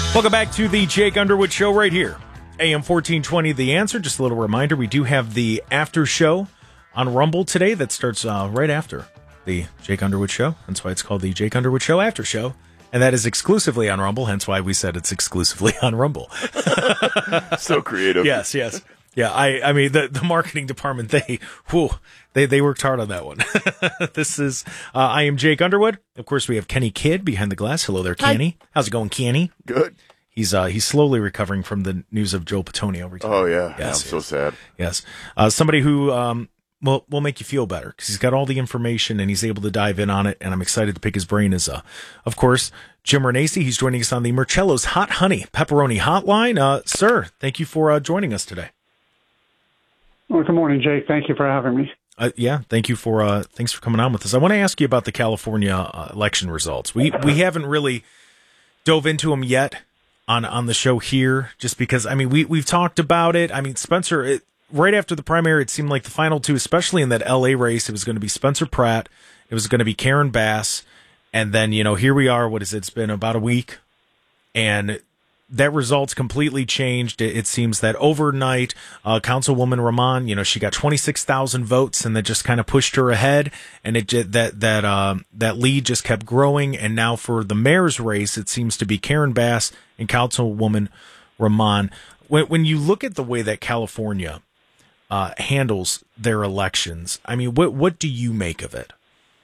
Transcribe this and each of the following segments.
Welcome back to the Jake Underwood Show right here. AM 1420, The Answer. Just a little reminder, we do have the after show on Rumble today that starts right after the Jake Underwood Show. That's why it's called the Jake Underwood Show After Show. And that is exclusively on Rumble, hence why we said it's exclusively on Rumble. So creative. Yes. Yeah, I mean, the marketing department, they worked hard on that one. This is, I am Jake Underwood. Of course, we have Kenny Kidd behind the glass. Hello there, Kenny. Hi. How's it going, Kenny? Good. He's slowly recovering from the news of Joe Petonio returning. Oh, yeah. Yes, I'm so sad. Yes. Somebody who will make you feel better because he's got all the information and he's able to dive in on it, and I'm excited to pick his brain is, of course, Jim Renacci. He's joining us on the Marcello's Hot Honey Pepperoni Hotline. Sir, thank you for joining us today. Well, good morning, Jake. Thank you for having me. Yeah, thanks for coming on with us. I want to ask you about the California election results. We haven't really dove into them yet on the show here, just because, I mean, we've talked about it. I mean, Spencer, right after the primary, it seemed like the final two, especially in that LA race, it was going to be Spencer Pratt, it was going to be Karen Bass, and then, here we are, it's been about a week, and that result's completely changed. It seems that overnight, Councilwoman Rahman, she got 26,000 votes, and that just kind of pushed her ahead. And that lead just kept growing. And now for the mayor's race, it seems to be Karen Bass and Councilwoman Rahman. When you look at the way that California handles their elections, I mean, what do you make of it?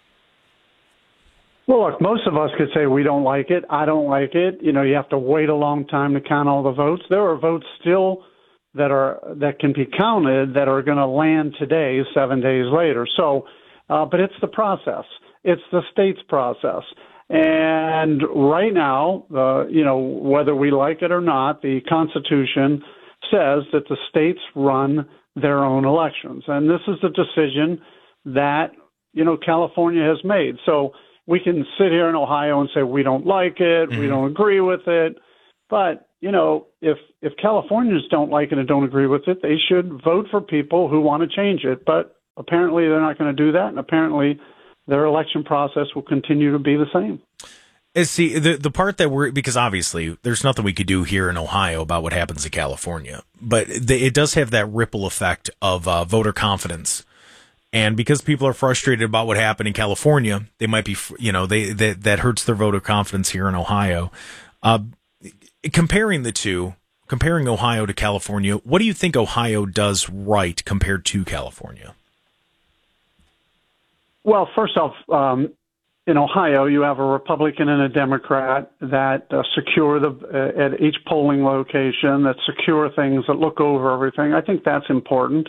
Well, look, most of us could say we don't like it. I don't like it. You have to wait a long time to count all the votes. There are votes still that can be counted that are going to land today, 7 days later. So, but it's the process. It's the state's process. And right now, whether we like it or not, the Constitution says that the states run their own elections. And this is the decision that, California has made. So, we can sit here in Ohio and say we don't like it, we don't agree with it. But, if Californians don't like it and don't agree with it, they should vote for people who want to change it. But apparently they're not going to do that, and apparently their election process will continue to be the same. See, the part that because obviously there's nothing we could do here in Ohio about what happens in California, but it does have that ripple effect of voter confidence. And because people are frustrated about what happened in California, they might be, that hurts their voter confidence here in Ohio. Comparing Ohio to California, what do you think Ohio does right compared to California? Well, first off, in Ohio, you have a Republican and a Democrat that secure at each polling location, that secure things, that look over everything. I think that's important.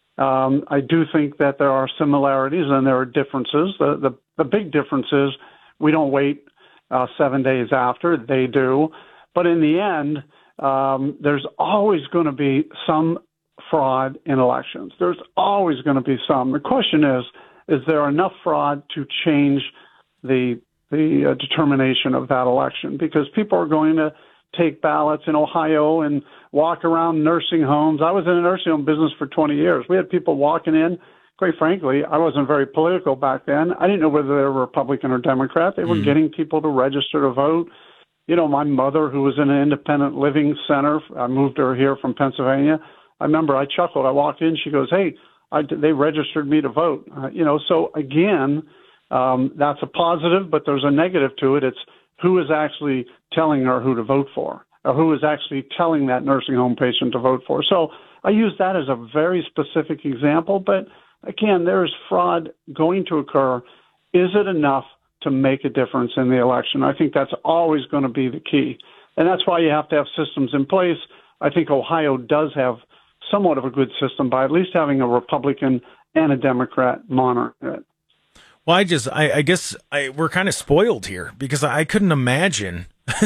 I do think that there are similarities and there are differences. The big difference is we don't wait 7 days after. They do. But in the end, there's always going to be some fraud in elections. There's always going to be some. The question is there enough fraud to change the determination of that election? Because people are going to take ballots in Ohio and walk around nursing homes. I was in a nursing home business for 20 years. We had people walking in. Quite frankly, I wasn't very political back then. I didn't know whether they were Republican or Democrat. They were getting people to register to vote. My mother, who was in an independent living center, I moved her here from Pennsylvania. I remember I chuckled. I walked in. She goes, "Hey, they registered me to vote." So again, that's a positive, but there's a negative to it. It's who is actually telling her who to vote for, or who is actually telling that nursing home patient to vote for. So I use that as a very specific example. But again, there is fraud going to occur. Is it enough to make a difference in the election? I think that's always going to be the key. And that's why you have to have systems in place. I think Ohio does have somewhat of a good system by at least having a Republican and a Democrat monitor it. Well, I guess we're kind of spoiled here because I couldn't imagine,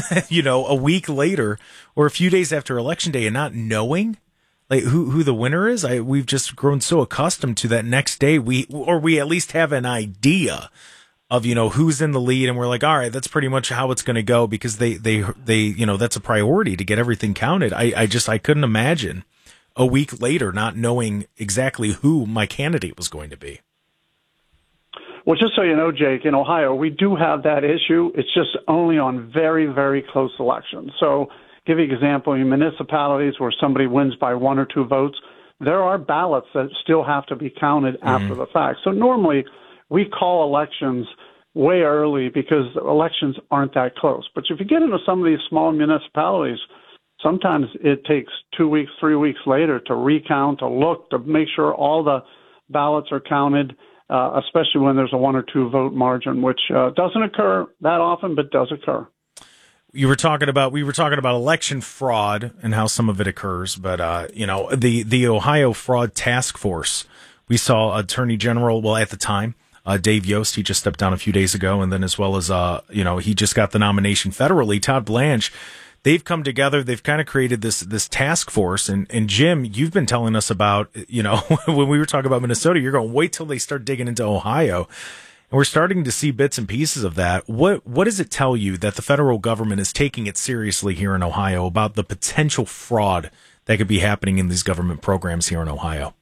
a week later or a few days after Election Day and not knowing like who the winner is. We've just grown so accustomed to that next day we at least have an idea of, who's in the lead, and we're like, all right, that's pretty much how it's going to go because they that's a priority to get everything counted. I couldn't imagine a week later not knowing exactly who my candidate was going to be. Well, just so you know, Jake, in Ohio, we do have that issue. It's just only on very, very close elections. So, give you an example, in municipalities where somebody wins by 1 or 2 votes, there are ballots that still have to be counted after the fact. So normally we call elections way early because elections aren't that close. But if you get into some of these small municipalities, sometimes it takes 2 weeks, 3 weeks later to recount, to look, to make sure all the ballots are counted, especially when there's a 1 or 2 vote margin, which doesn't occur that often, but does occur. We were talking about election fraud and how some of it occurs, but the Ohio Fraud Task Force. We saw Attorney General, well, at the time, Dave Yost, he just stepped down a few days ago, and then as well as he just got the nomination federally. Todd Blanche. They've come together. They've kind of created this task force. And Jim, you've been telling us about when we were talking about Minnesota, you're going wait till they start digging into Ohio. And we're starting to see bits and pieces of that. What does it tell you that the federal government is taking it seriously here in Ohio about the potential fraud that could be happening in these government programs here in Ohio?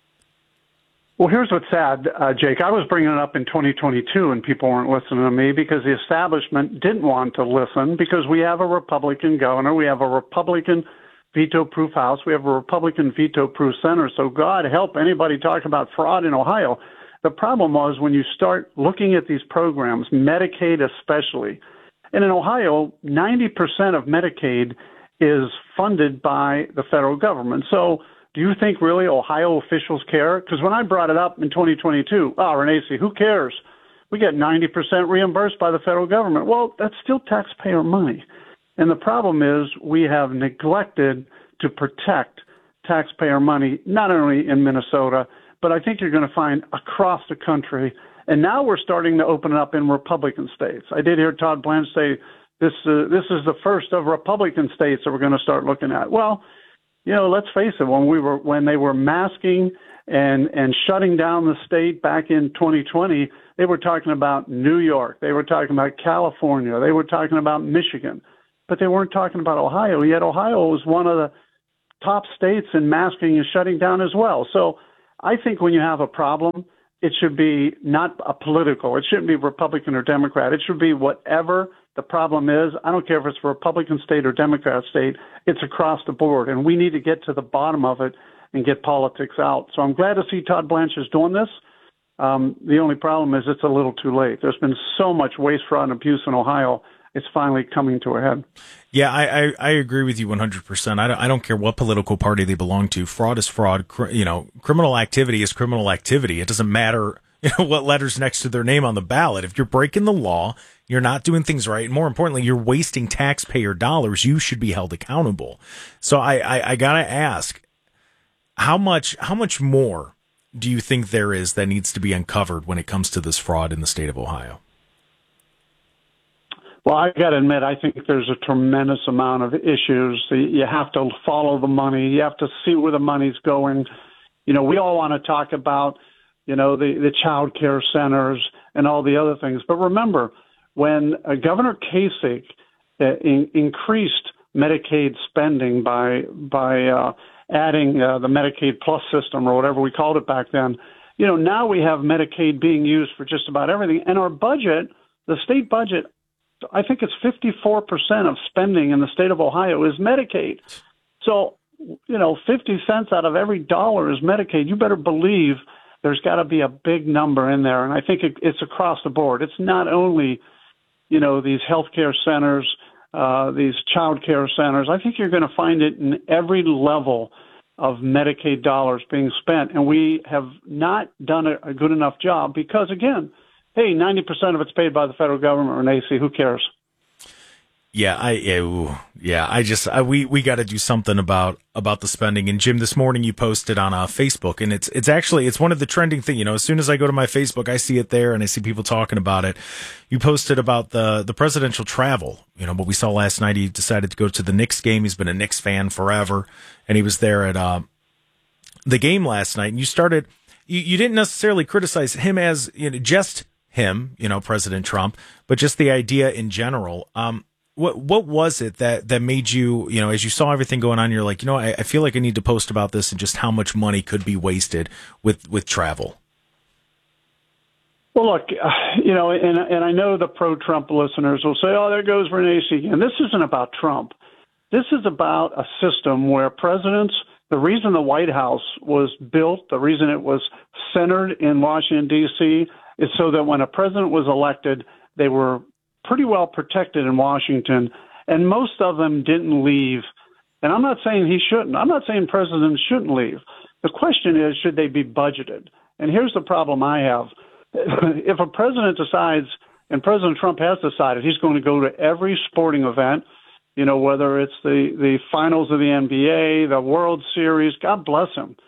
Well, here's what's sad, Jake. I was bringing it up in 2022 and people weren't listening to me because the establishment didn't want to listen because we have a Republican governor, we have a Republican veto-proof House, we have a Republican veto-proof Senate. So God help anybody talk about fraud in Ohio. The problem was when you start looking at these programs, Medicaid especially, and in Ohio, 90% of Medicaid is funded by the federal government. So do you think really Ohio officials care? Because when I brought it up in 2022, Renacci, who cares? We get 90% reimbursed by the federal government. Well, that's still taxpayer money. And the problem is we have neglected to protect taxpayer money, not only in Minnesota, but I think you're going to find across the country. And now we're starting to open it up in Republican states. I did hear Todd Blanche say this is the first of Republican states that we're going to start looking at. Well, let's face it, when they were masking and shutting down the state back in 2020, they were talking about New York, they were talking about California, they were talking about Michigan, but they weren't talking about Ohio. Yet Ohio was one of the top states in masking and shutting down as well. So I think when you have a problem, it should be not a political. It shouldn't be Republican or Democrat. It should be whatever the problem is. I don't care if it's a Republican state or Democrat state. It's across the board, and we need to get to the bottom of it and get politics out. So I'm glad to see Todd Blanche is doing this. The only problem is it's a little too late. There's been so much waste, fraud, and abuse in Ohio. It's finally coming to a head. Yeah, I agree with you 100%. I don't care what political party they belong to. Fraud is fraud. Criminal activity is criminal activity. It doesn't matter what letter's next to their name on the ballot. If you're breaking the law, you're not doing things right, and more importantly, you're wasting taxpayer dollars, you should be held accountable. So I gotta ask, how much more do you think there is that needs to be uncovered when it comes to this fraud in the state of Ohio? Well, I got to admit, I think there's a tremendous amount of issues. You have to follow the money. You have to see where the money's going. We all want to talk about, the child care centers and all the other things. But remember, when Governor Kasich increased Medicaid spending by adding the Medicaid Plus system or whatever we called it back then, now we have Medicaid being used for just about everything. And our budget, the state budget, I think it's 54% of spending in the state of Ohio is Medicaid. So, 50 cents out of every dollar is Medicaid. You better believe there's got to be a big number in there. And I think it's across the board. It's not only, these healthcare centers, these child care centers. I think you're going to find it in every level of Medicaid dollars being spent. And we have not done a good enough job because, again, hey, 90% of it's paid by the federal government, Renacci. Who cares? Yeah, we got to do something about the spending. And Jim, this morning you posted on Facebook, and it's one of the trending things. As soon as I go to my Facebook, I see it there, and I see people talking about it. You posted about the presidential travel. What we saw last night. He decided to go to the Knicks game. He's been a Knicks fan forever, and he was there at the game last night. And you didn't necessarily criticize him as just him, President Trump, but just the idea in general. What was it that made you, as you saw everything going on, you're like, I feel like I need to post about this and just how much money could be wasted with travel? Well, look, and I know the pro-Trump listeners will say, "Oh, there goes Renee again." This isn't about Trump. This is about a system where presidents. The reason the White House was built, the reason it was centered in Washington D.C., is so that when a president was elected, they were pretty well protected in Washington, and most of them didn't leave. And I'm not saying he shouldn't. I'm not saying presidents shouldn't leave. The question is, should they be budgeted? And here's the problem I have. If a president decides, and President Trump has decided, he's going to go to every sporting event, whether it's the finals of the NBA, the World Series, God bless him.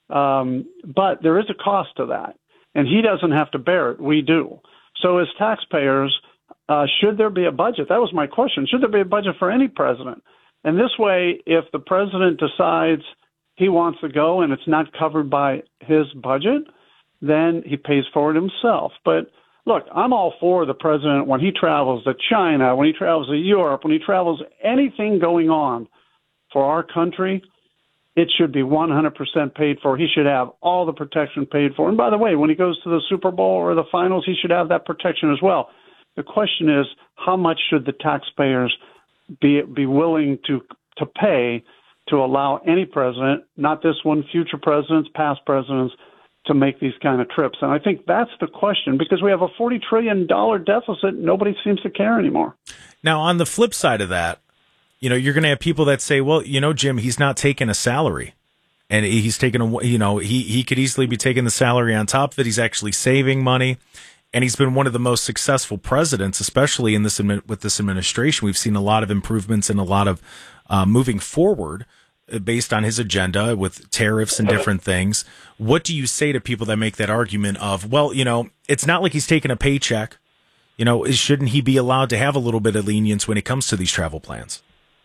But there is a cost to that, and he doesn't have to bear it. We do. So as taxpayers, should there be a budget? That was my question. Should there be a budget for any president? And this way, if the president decides he wants to go and it's not covered by his budget, then he pays for it himself. But look, I'm all for the president when he travels to China, when he travels to Europe, when he travels anything going on for our country, it should be 100% paid for. He should have all the protection paid for. And by the way, when he goes to the Super Bowl or the finals, he should have that protection as well. The question is, how much should the taxpayers be willing to pay to allow any president, not this one, future presidents, past presidents, to make these kind of trips? And I think that's the question, because we have a $40 trillion deficit. Nobody seems to care anymore. Now, on the flip side of that, you're going to have people that say, well, Jim, he's not taking a salary, and he's taking he could easily be taking the salary on top of it. He's actually saving money, and he's been one of the most successful presidents, especially with this administration. We've seen a lot of improvements and a lot of moving forward based on his agenda with tariffs and different things. What do you say to people that make that argument of, well, it's not like he's taking a paycheck. Shouldn't he be allowed to have a little bit of lenience when it comes to these travel plans?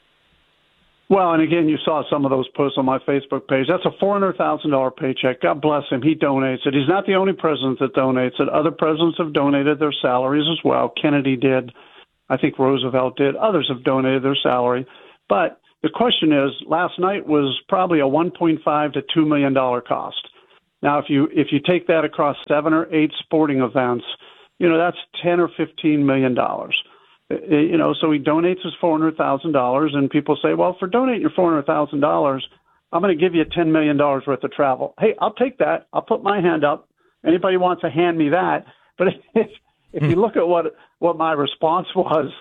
Well, and again, you saw some of those posts on my Facebook page. That's a $400,000 paycheck. God bless him. He donates it. He's not the only president that donates it. Other presidents have donated their salaries as well. Kennedy did. I think Roosevelt did. Others have donated their salary. But the question is, last night was probably a $1.5 to $2 million cost. Now, if you take that across 7 or 8 sporting events, that's $10 or $15 million. So he donates his $400,000, and people say, well, for donating your $400,000, I'm going to give you $10 million worth of travel. Hey, I'll take that. I'll put my hand up. Anybody wants to hand me that? But if you look at what my response was,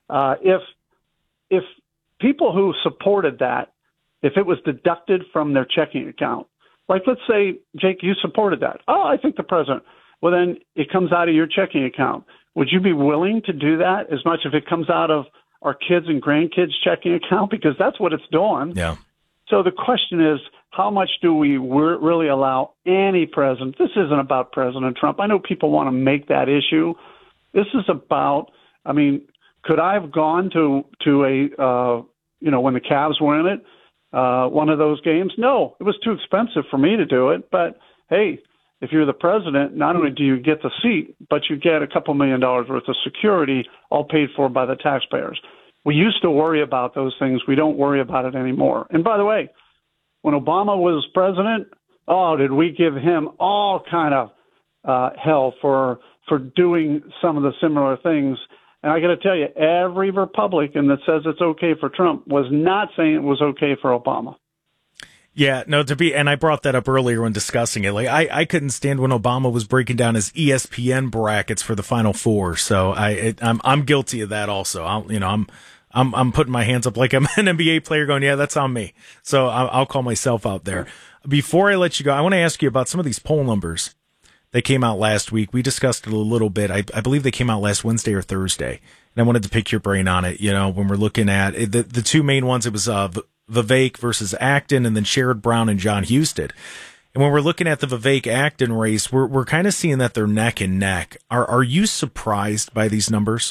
if people who supported that, if it was deducted from their checking account, like let's say, Jake, you supported that. Oh, I think the president. Well, then it comes out of your checking account. Would you be willing to do that as much if it comes out of our kids' and grandkids' checking account? Because that's what it's doing. Yeah. So the question is, how much do we really allow any president? This isn't about President Trump. I know people want to make that issue. This is about, could I have gone to a, when the Cavs were in it, one of those games? No, it was too expensive for me to do it. But, hey, if you're the president, not only do you get the seat, but you get a couple $1 million worth of security, all paid for by the taxpayers. We used to worry about those things. We don't worry about it anymore. And by the way, when Obama was president, did we give him all kind of hell for doing some of the similar things. And I got to tell you, every Republican that says it's okay for Trump was not saying it was okay for Obama. Yeah, no, and I brought that up earlier when discussing it. Like, I couldn't stand when Obama was breaking down his ESPN brackets for the Final Four. So I'm guilty of that also. I'm putting my hands up like I'm an NBA player going, yeah, that's on me. So I'll call myself out there. Before I let you go, I want to ask you about some of these poll numbers that came out last week. We discussed it a little bit. I believe they came out last Wednesday or Thursday. And I wanted to pick your brain on it. When we're looking at it, the two main ones, it was Vivek versus Acton, and then Sherrod Brown and John Husted. And when we're looking at the Vivek-Acton race, we're kind of seeing that they're neck and neck. Are you surprised by these numbers?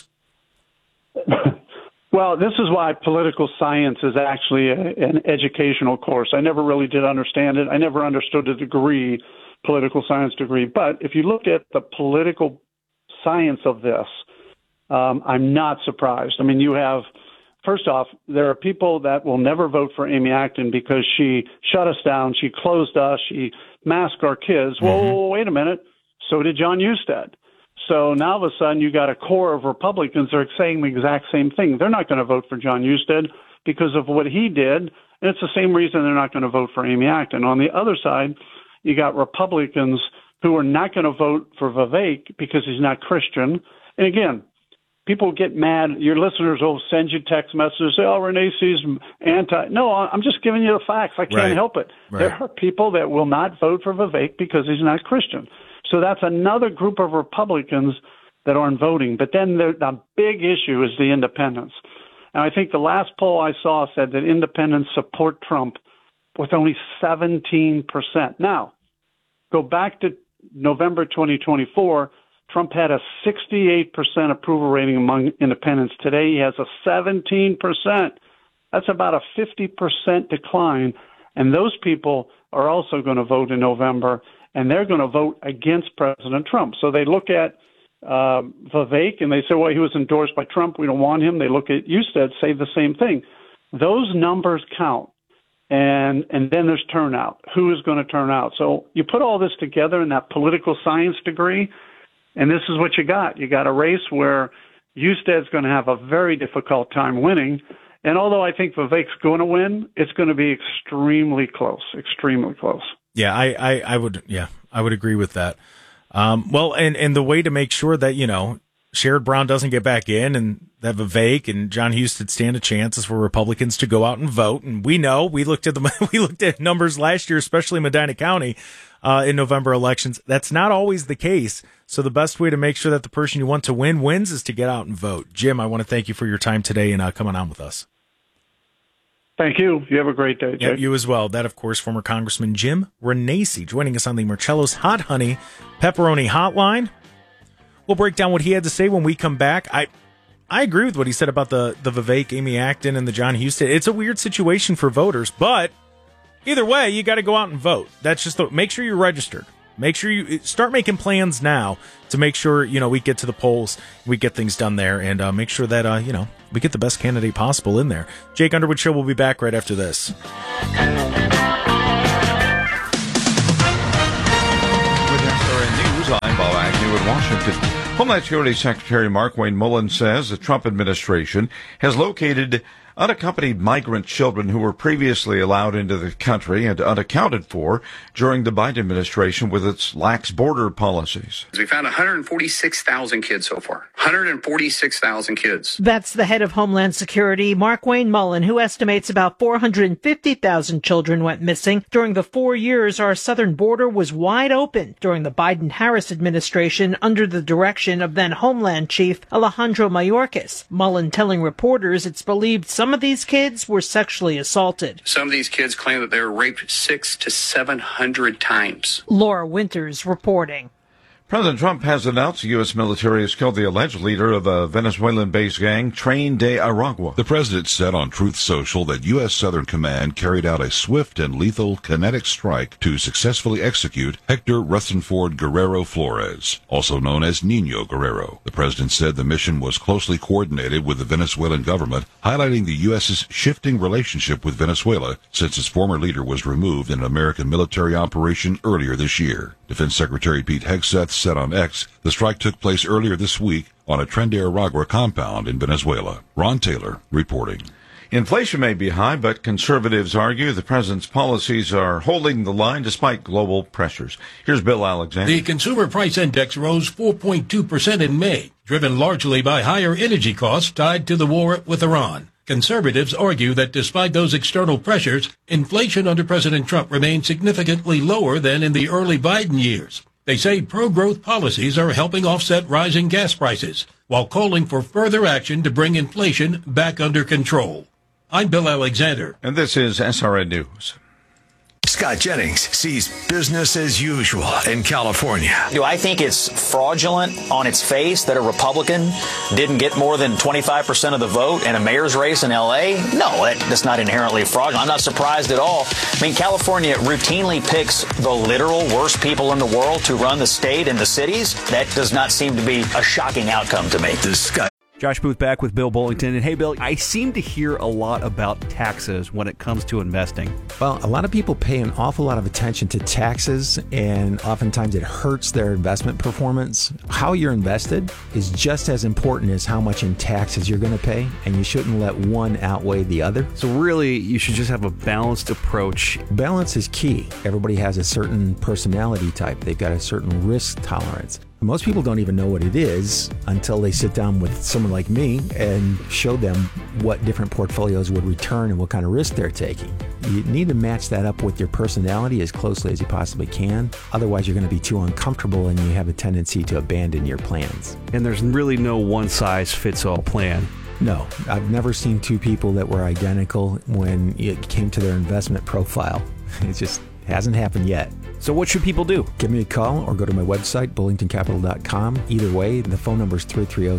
Well, this is why political science is actually an educational course. I never really did understand it. I never understood the degree, political science degree. But if you look at the political science of this, I'm not surprised. You have, first off, there are people that will never vote for Amy Acton because she shut us down, she closed us, she masked our kids. Well, wait a minute. So did John Husted. So now all of a sudden you got a core of Republicans that are saying the exact same thing. They're not going to vote for John Husted because of what he did, and it's the same reason they're not going to vote for Amy Acton. On the other side, you got Republicans who are not going to vote for Vivek because he's not Christian. And again, people get mad. Your listeners will send you text messages, say, oh, Renee C's anti. No, I'm just giving you the facts. I can't help it. Right. There are people that will not vote for Vivek because he's not Christian. So that's another group of Republicans that aren't voting. But then the big issue is the independents. And I think the last poll I saw said that independents support Trump with only 17%. Now, go back to November 2024. Trump had a 68% approval rating among independents. Today, he has a 17%. That's about a 50% decline. And those people are also going to vote in November, and they're going to vote against President Trump. So they look at Vivek, and they say, well, he was endorsed by Trump. We don't want him. They look at Husted, say the same thing. Those numbers count. And then there's turnout. Who is going to turn out? So you put all this together in that political science degree, and this is what you got. You got a race where Husted's going to have a very difficult time winning. And although I think Vivek's going to win, it's going to be extremely close, extremely close. Yeah, I would agree with that. Well, and the way to make sure that, Sherrod Brown doesn't get back in and that Vivek and John Husted stand a chance is for Republicans to go out and vote. And we know we looked at numbers last year, especially Medina County, in November elections. That's not always the case. So the best way to make sure that the person you want to win wins is to get out and vote. Jim, I want to thank you for your time today and coming on with us. Thank you. You have a great day, Jay. Yeah, you as well. That, of course, former Congressman Jim Renacci joining us on the Marcello's Hot Honey Pepperoni Hotline. We'll break down what he had to say when we come back. I agree with what he said about the Vivek, Amy Acton, and the John Husted. It's a weird situation for voters, but either way, you got to go out and vote. That's just make sure you're registered. Make sure you start making plans now to make sure, we get to the polls, we get things done there, and make sure that, we get the best candidate possible in there. Jake Underwood Show will be back right after this. With SRN News, I'm Bob Agnew in Washington. Homeland Security Secretary Markwayne Mullin says the Trump administration has located unaccompanied migrant children who were previously allowed into the country and unaccounted for during the Biden administration with its lax border policies. We found 146,000 kids so far. 146,000 kids. That's the head of Homeland Security, Markwayne Mullin, who estimates about 450,000 children went missing during the 4 years our southern border was wide open during the Biden-Harris administration under the direction of then Homeland Chief Alejandro Mayorkas. Mullin telling reporters it's believed some of these kids were sexually assaulted. Some of these kids claim that they were raped 600 to 700 times. Laura Winters reporting. President Trump has announced the U.S. military has killed the alleged leader of a Venezuelan-based gang, Tren de Aragua. The president said on Truth Social that U.S. Southern Command carried out a swift and lethal kinetic strike to successfully execute Hector Rutherford Guerrero Flores, also known as Nino Guerrero. The president said the mission was closely coordinated with the Venezuelan government, highlighting the U.S.'s shifting relationship with Venezuela since its former leader was removed in an American military operation earlier this year. Defense Secretary Pete Hegseth said on X the strike took place earlier this week on a Tren de Aragua compound in Venezuela. Ron Taylor reporting. Inflation may be high, but conservatives argue the president's policies are holding the line despite global pressures. Here's Bill Alexander. The Consumer Price Index rose 4.2% in May, driven largely by higher energy costs tied to the war with Iran. Conservatives argue that despite those external pressures, inflation under President Trump remains significantly lower than in the early Biden years. They say pro-growth policies are helping offset rising gas prices, while calling for further action to bring inflation back under control. I'm Bill Alexander. And this is SRN News. Scott Jennings sees business as usual in California. Do I think it's fraudulent on its face that a Republican didn't get more than 25% of the vote in a mayor's race in L.A.? No, that's not inherently fraudulent. I'm not surprised at all. I mean, California routinely picks the literal worst people in the world to run the state and the cities. That does not seem to be a shocking outcome to me. The Scott Josh Booth back with Bill Bullington. And hey, Bill, I seem to hear a lot about taxes when it comes to investing. Well, a lot of people pay an awful lot of attention to taxes, and oftentimes it hurts their investment performance. How you're invested is just as important as how much in taxes you're going to pay, and you shouldn't let one outweigh the other. So really, you should just have a balanced approach. Balance is key. Everybody has a certain personality type. They've got a certain risk tolerance. Most people don't even know what it is until they sit down with someone like me and show them what different portfolios would return and what kind of risk they're taking. You need to match that up with your personality as closely as you possibly can. Otherwise, you're going to be too uncomfortable and you have a tendency to abandon your plans. And there's really no one-size-fits-all plan. No, I've never seen two people that were identical when it came to their investment profile. It just hasn't happened yet. So what should people do? Give me a call or go to my website, bullingtoncapital.com. Either way, the phone number is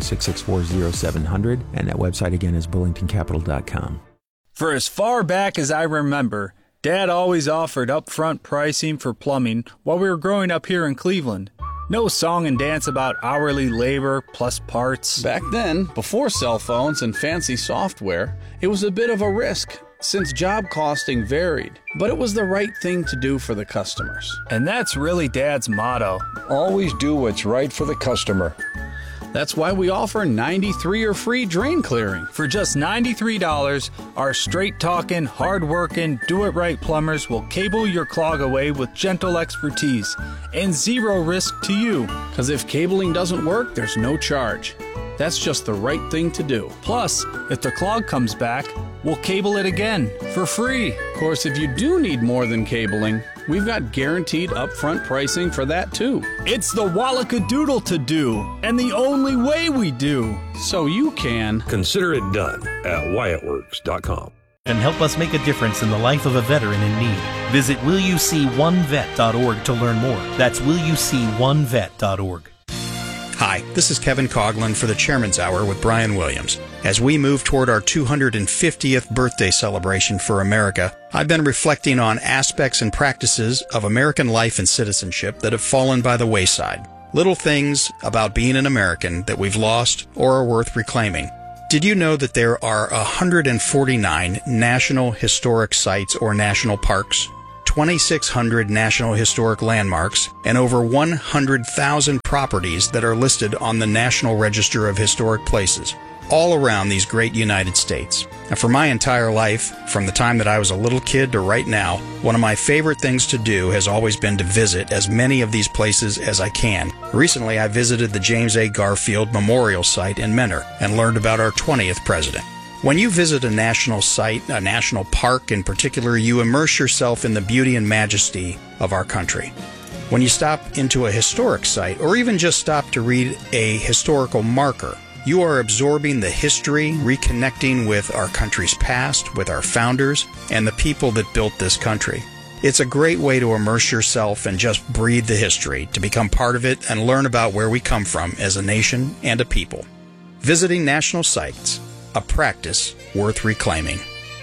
330-664-0700, and that website again is bullingtoncapital.com. For as far back as I remember, Dad always offered upfront pricing for plumbing while we were growing up here in Cleveland. No song and dance about hourly labor plus parts. Back then, before cell phones and fancy software, it was a bit of a risk, since job costing varied, but it was the right thing to do for the customers. And that's really Dad's motto. Always do what's right for the customer. That's why we offer 93 or free drain clearing. For just $93, our straight-talking, hard-working, do-it-right plumbers will cable your clog away with gentle expertise and zero risk to you. Because if cabling doesn't work, there's no charge. That's just the right thing to do. Plus, if the clog comes back, we'll cable it again for free. Of course, if you do need more than cabling, we've got guaranteed upfront pricing for that too. It's the Wallacadoodle to do, and the only way we do. So you can consider it done at WyattWorks.com. And help us make a difference in the life of a veteran in need. Visit willyouseeonevet.org to learn more. That's willyouseeonevet.org. Hi, this is Kevin Coughlin for the Chairman's Hour with Brian Williams. As we move toward our 250th birthday celebration for America, I've been reflecting on aspects and practices of American life and citizenship that have fallen by the wayside. Little things about being an American that we've lost or are worth reclaiming. Did you know that there are 149 National Historic Sites or National Parks? 2,600 National Historic Landmarks, and over 100,000 properties that are listed on the National Register of Historic Places, all around these great United States. And for my entire life, from the time that I was a little kid to right now, one of my favorite things to do has always been to visit as many of these places as I can. Recently, I visited the James A. Garfield Memorial Site in Mentor and learned about our 20th president. When you visit a national site, a national park in particular, you immerse yourself in the beauty and majesty of our country. When you stop into a historic site, or even just stop to read a historical marker, you are absorbing the history, reconnecting with our country's past, with our founders, and the people that built this country. It's a great way to immerse yourself and just breathe the history, to become part of it and learn about where we come from as a nation and a people. Visiting national sites, a practice worth reclaiming.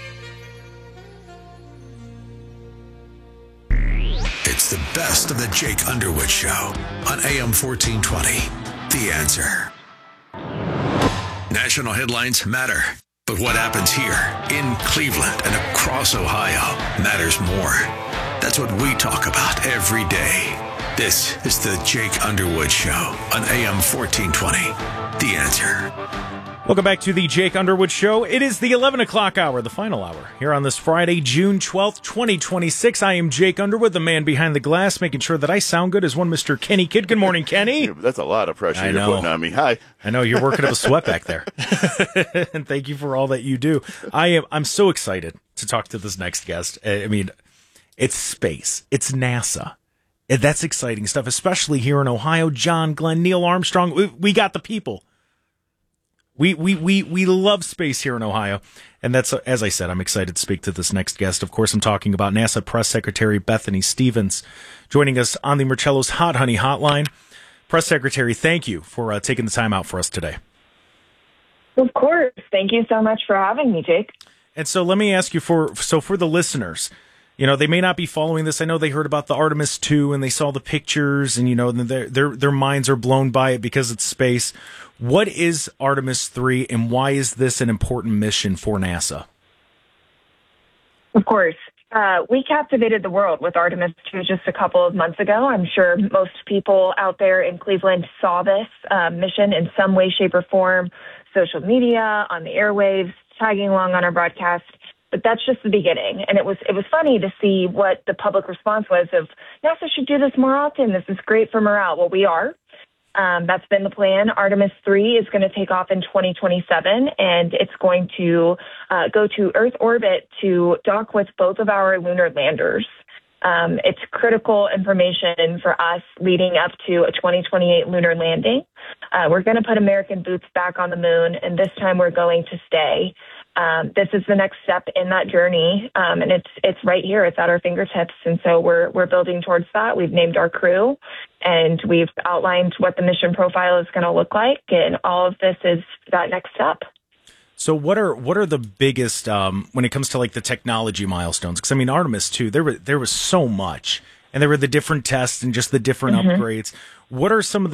It's the best of the Jake Underwood Show on AM 1420. The Answer. National headlines matter, but what happens here in Cleveland and across Ohio matters more. That's what we talk about every day. This is the Jake Underwood Show on AM 1420. The Answer. Welcome back to the Jake Underwood Show. It is the 11 o'clock hour, the final hour, here on this Friday, June 12th, 2026. I am Jake Underwood, the man behind the glass, making sure that I sound good as one Mr. Kenny Kidd. Good morning, Kenny. That's a lot of pressure you're putting on me. Hi. I know, you're working up a sweat back there. And thank you for all that you do. I'm so excited to talk to this next guest. I mean, it's space. It's NASA. That's exciting stuff, especially here in Ohio. John Glenn, Neil Armstrong, we got the people. We love space here in Ohio, and that's, as I said, I'm excited to speak to this next guest. Of course, I'm talking about NASA Press Secretary Bethany Stevens, joining us on the Marcello's Hot Honey Hotline. Press Secretary, thank you for taking the time out for us today. Of course. Thank you so much for having me, Jake. And so let me ask you for the listeners, they may not be following this. I know they heard about the Artemis 2 and they saw the pictures, and their minds are blown by it because it's space. What is Artemis 3, and why is this an important mission for NASA? Of course. We captivated the world with Artemis 2 just a couple of months ago. I'm sure most people out there in Cleveland saw this mission in some way, shape, or form, social media, on the airwaves, tagging along on our broadcast. But that's just the beginning. And it was funny to see what the public response was of, NASA should do this more often. This is great for morale. Well, we are. That's been the plan. Artemis 3 is going to take off in 2027, and it's going to go to Earth orbit to dock with both of our lunar landers. It's critical information for us leading up to a 2028 lunar landing. We're going to put American boots back on the moon, and this time we're going to stay. This is the next step in that journey, and it's right here. It's at our fingertips, and so we're building towards that. We've named our crew, and we've outlined what the mission profile is going to look like, and all of this is that next step. So what are the biggest when it comes to like the technology milestones? Because I mean, Artemis 2, there was so much, and there were the different tests and just the different upgrades. What are some of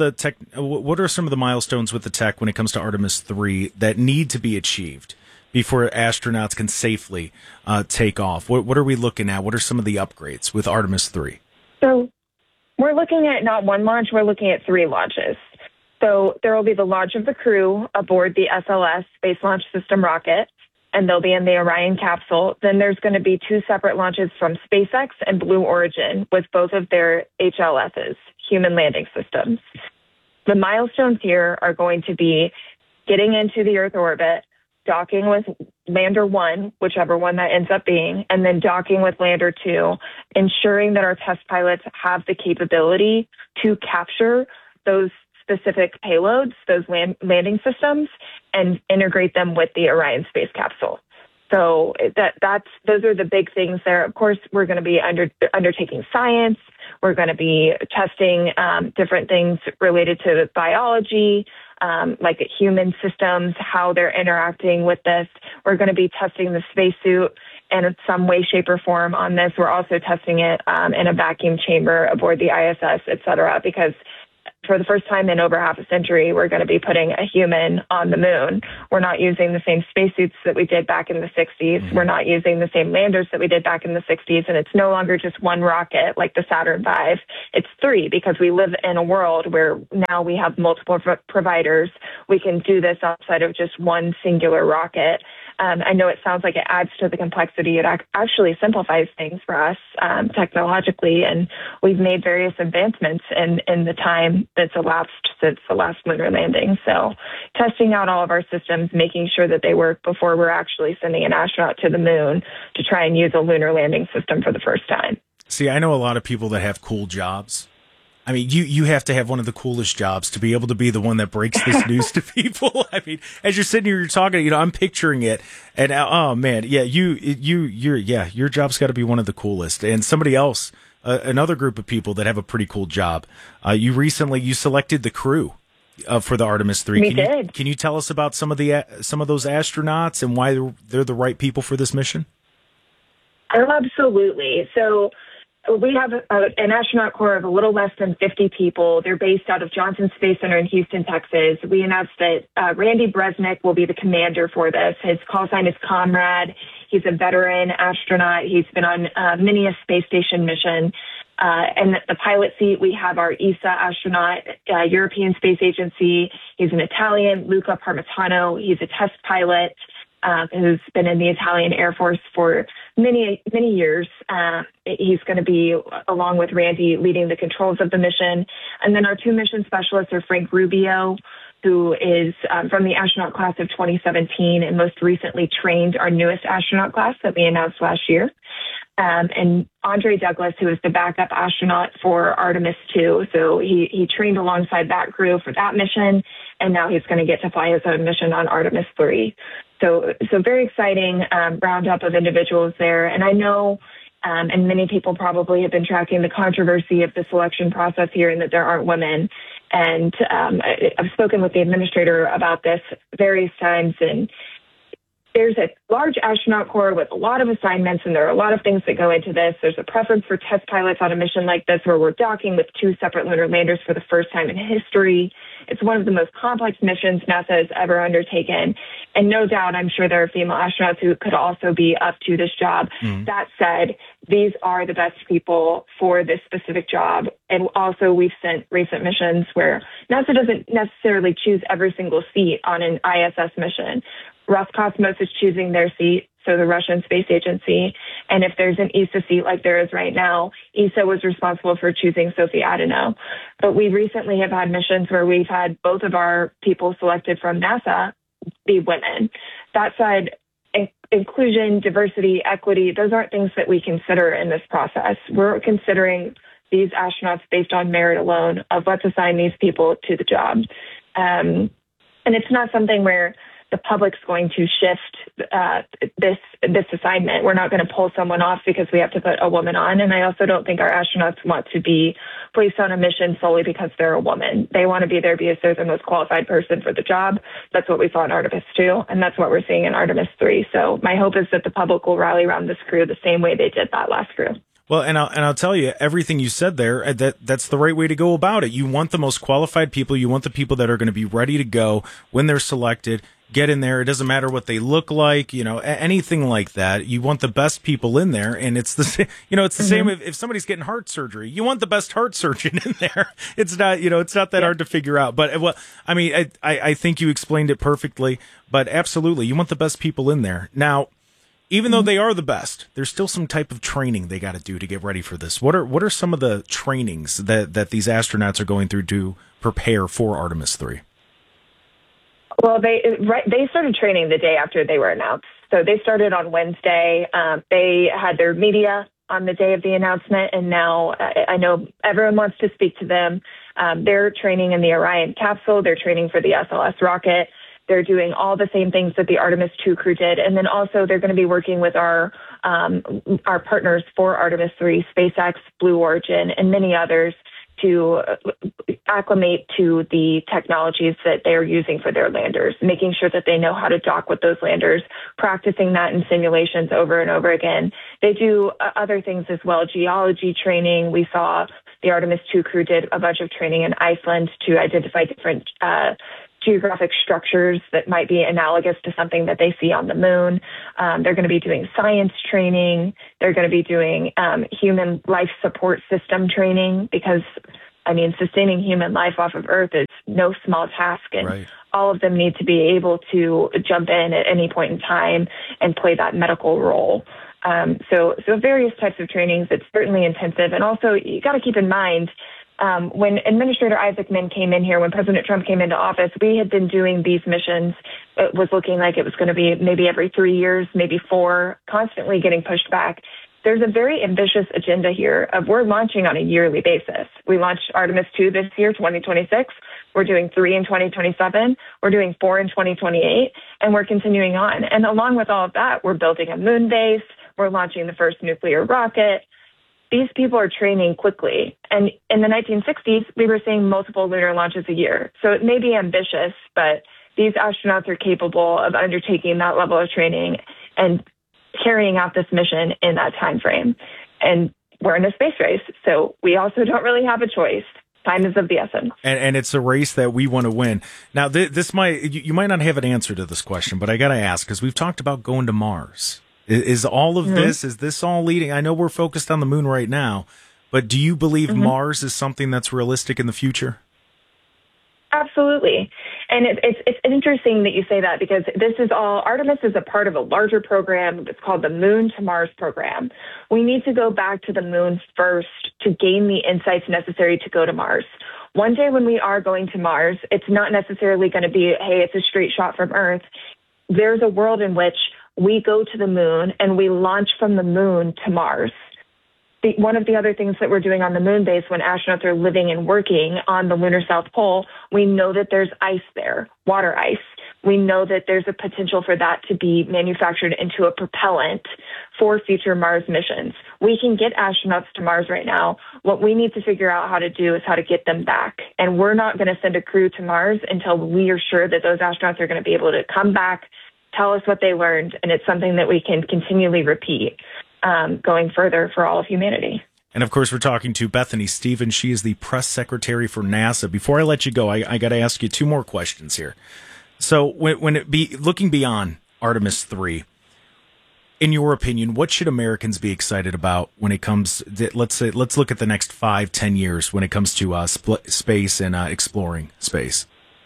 the milestones with the tech when it comes to Artemis 3 that need to be achieved before astronauts can safely take off? What are we looking at? What are some of the upgrades with Artemis 3? So we're looking at not one launch, we're looking at 3 launches. So there will be the launch of the crew aboard the SLS, Space Launch System rocket, and they'll be in the Orion capsule. Then there's going to be 2 separate launches from SpaceX and Blue Origin with both of their HLSs, Human Landing Systems. The milestones here are going to be getting into the Earth orbit, docking with Lander 1, whichever one that ends up being, and then docking with Lander 2, ensuring that our test pilots have the capability to capture those specific payloads, those landing systems, and integrate them with the Orion space capsule. So those are the big things there. Of course, we're going to be undertaking science. We're going to be testing different things related to biology, like human systems, how they're interacting with this. We're going to be testing the spacesuit in some way, shape, or form on this. We're also testing it in a vacuum chamber aboard the ISS, et cetera, because for the first time in over half a century, we're going to be putting a human on the moon. We're not using the same spacesuits that we did back in the 60s. We're not using the same landers that we did back in the 60s. And it's no longer just one rocket like the Saturn V. It's 3 because we live in a world where now we have multiple providers. We can do this outside of just one singular rocket. I know it sounds like it adds to the complexity. It actually simplifies things for us technologically, and we've made various advancements in the time that's elapsed since the last lunar landing. So testing out all of our systems, making sure that they work before we're actually sending an astronaut to the moon to try and use a lunar landing system for the first time. See, I know a lot of people that have cool jobs. I mean, you have to have one of the coolest jobs to be able to be the one that breaks this news to people. I mean, as you're sitting here, you're talking, I'm picturing it, and oh man, yeah, your job's got to be one of the coolest. And somebody else, another group of people that have a pretty cool job. You selected the crew for the Artemis 3. We did. Can you tell us about some of those astronauts and why they're the right people for this mission? Oh, absolutely. So we have an astronaut corps of a little less than 50 people. They're based out of Johnson Space Center in Houston, Texas. We announced that Randy Bresnik will be the commander for this. His call sign is Comrade. He's a veteran astronaut. He's been on many a space station mission. And the pilot seat, we have our ESA astronaut, European Space Agency. He's an Italian, Luca Parmitano. He's a test pilot who's been in the Italian Air Force for many, many years. He's going to be, along with Randy, leading the controls of the mission. And then our 2 mission specialists are Frank Rubio, who is from the astronaut class of 2017 and most recently trained our newest astronaut class that we announced last year. And Andre Douglas, who is the backup astronaut for Artemis 2. So he trained alongside that crew for that mission, and now he's going to get to fly his own mission on Artemis 3. So very exciting roundup of individuals there. And I know, and many people probably have been tracking the controversy of the selection process here and that there aren't women. And I've spoken with the administrator about this various times, and there's a large astronaut corps with a lot of assignments, and there are a lot of things that go into this. There's a preference for test pilots on a mission like this where we're docking with 2 separate lunar landers for the first time in history. It's one of the most complex missions NASA has ever undertaken. And no doubt, I'm sure there are female astronauts who could also be up to this job. That said, these are the best people for this specific job. And also, we've sent recent missions where NASA doesn't necessarily choose every single seat on an ISS mission. Roscosmos is choosing their seat, so the Russian Space Agency. And if there's an ESA seat like there is right now, ESA was responsible for choosing Sophie Adano. But we recently have had missions where we've had both of our people selected from NASA be women. That said, inclusion, diversity, equity, those aren't things that we consider in this process. We're considering these astronauts based on merit alone of let's assign these people to the job. And it's not something where the public's going to shift this assignment. We're not going to pull someone off because we have to put a woman on. And I also don't think our astronauts want to be placed on a mission solely because they're a woman. They want to be there because they're the most qualified person for the job. That's what we saw in Artemis 2, and that's what we're seeing in Artemis 3. So my hope is that the public will rally around this crew the same way they did that last crew. Well, and I'll tell you, everything you said there, that's the right way to go about it. You want the most qualified people. You want the people that are going to be ready to go when they're selected. Get in there. It doesn't matter what they look like, anything like that. You want the best people in there, and it's the same if somebody's getting heart surgery. You want the best heart surgeon in there. It's not, it's not that hard to figure out. But I think you explained it perfectly. But absolutely, you want the best people in there. Now, even though they are the best, there's still some type of training they got to do to get ready for this. What are some of the trainings that these astronauts are going through to prepare for Artemis 3? Well, they started training the day after they were announced. So they started on Wednesday. They had their media on the day of the announcement, and now I know everyone wants to speak to them. They're training in the Orion capsule. They're training for the SLS rocket. They're doing all the same things that the Artemis 2 crew did. And then also they're going to be working with our partners for Artemis 3, SpaceX, Blue Origin, and many others to acclimate to the technologies that they're using for their landers, making sure that they know how to dock with those landers, practicing that in simulations over and over again. They do other things as well, geology training. We saw the Artemis 2 crew did a bunch of training in Iceland to identify different geographic structures that might be analogous to something that they see on the moon. They're going to be doing science training. They're going to be doing human life support system training because, sustaining human life off of Earth is no small task. And all of them need to be able to jump in at any point in time and play that medical role. So various types of trainings. It's certainly intensive. And also, you got to keep in mind, when Administrator Isaacman came in here, when President Trump came into office, we had been doing these missions. It was looking like it was going to be maybe every 3 years, maybe 4, constantly getting pushed back. There's a very ambitious agenda here of we're launching on a yearly basis. We launched Artemis 2 this year, 2026. We're doing 3 in 2027. We're doing 4 in 2028, and we're continuing on. And along with all of that, we're building a moon base. We're launching the first nuclear rocket. These people are training quickly. And in the 1960s, we were seeing multiple lunar launches a year. So it may be ambitious, but these astronauts are capable of undertaking that level of training and carrying out this mission in that time frame. And we're in a space race, so we also don't really have a choice. Time is of the essence. And it's a race that we want to win. Now, you might not have an answer to this question, but I got to ask, because we've talked about going to Mars. Is all of this, is this all leading? I know we're focused on the moon right now, but do you believe Mars is something that's realistic in the future? Absolutely. And it's interesting that you say that because Artemis is a part of a larger program. It's called the Moon to Mars program. We need to go back to the moon first to gain the insights necessary to go to Mars. One day when we are going to Mars, it's not necessarily going to be, hey, it's a straight shot from Earth. There's a world in which we go to the moon and we launch from the moon to Mars. One of the other things that we're doing on the moon base when astronauts are living and working on the lunar South Pole, we know that there's ice there, water ice. We know that there's a potential for that to be manufactured into a propellant for future Mars missions. We can get astronauts to Mars right now. What we need to figure out how to do is how to get them back. And we're not going to send a crew to Mars until we are sure that those astronauts are going to be able to come back tell us what they learned, and it's something that we can continually repeat going further for all of humanity. And of course, we're talking to Bethany Stevens. She is the press secretary for NASA. Before I let you go, I got to ask you two more questions here. So when it be looking beyond Artemis 3, in your opinion, what should Americans be excited about when it comes, let's look at the next 5-10 years when it comes to space and exploring space?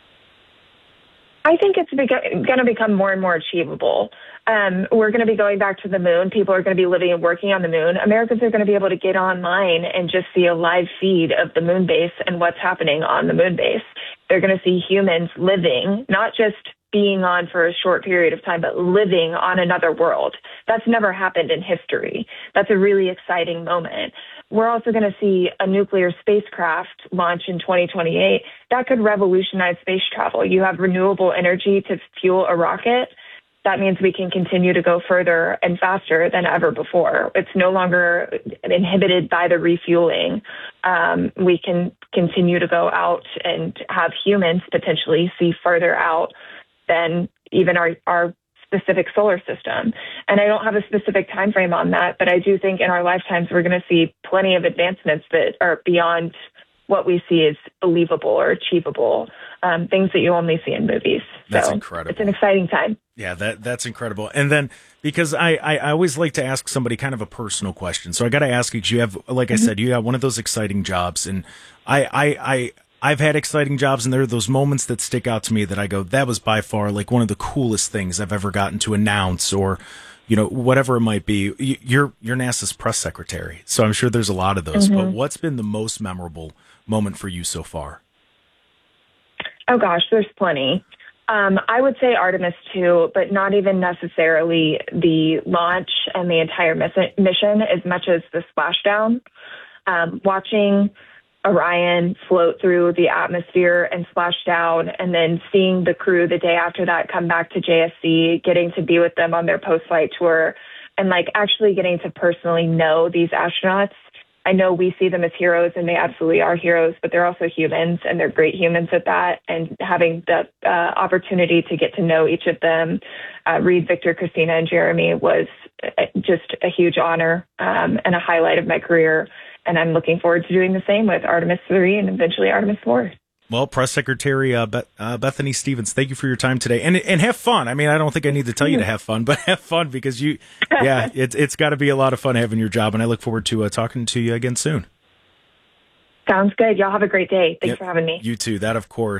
I think it's going to become more and more achievable. We're going to be going back to the moon. People are going to be living and working on the moon. Americans are going to be able to get online and just see a live feed of the moon base and what's happening on the moon base. They're going to see humans living, not just being on for a short period of time, but living on another world. That's never happened in history. That's a really exciting moment. We're also going to see a nuclear spacecraft launch in 2028. That could revolutionize space travel. You have renewable energy to fuel a rocket. That means we can continue to go further and faster than ever before. It's no longer inhibited by the refueling. We can continue to go out and have humans potentially see further out than even our specific solar system. And I don't have a specific time frame on that, but I do think in our lifetimes we're going to see plenty of advancements that are beyond what we see as believable or achievable, things that you only see in movies. That's so incredible. It's an exciting time. Yeah, that's incredible. And then, because I always like to ask somebody kind of a personal question, so I got to ask you, because you have, like I said, you have one of those exciting jobs, and I've had exciting jobs, and there are those moments that stick out to me that I go, that was by far like one of the coolest things I've ever gotten to announce, or, you know, whatever it might be. You're NASA's press secretary, so I'm sure there's a lot of those. But what's been the most memorable moment for you so far? Oh gosh, there's plenty. I would say Artemis 2, but not even necessarily the launch and the entire mission as much as the splashdown. Watching Orion float through the atmosphere and splash down, and then seeing the crew the day after that come back to JSC, getting to be with them on their post-flight tour, and like actually getting to personally know these astronauts. I know we see them as heroes, and they absolutely are heroes, but they're also humans, and they're great humans at that. And having the opportunity to get to know each of them, Reed, Victor, Christina, and Jeremy, was just a huge honor and a highlight of my career. And I'm looking forward to doing the same with Artemis 3 and eventually Artemis 4. Well, Press Secretary Bethany Stevens, thank you for your time today, and have fun. I mean, I don't think I need to tell you to have fun, but have fun, because it's got to be a lot of fun having your job, and I look forward to talking to you again soon. Sounds good. Y'all have a great day. Thanks for having me. You too. That, of course.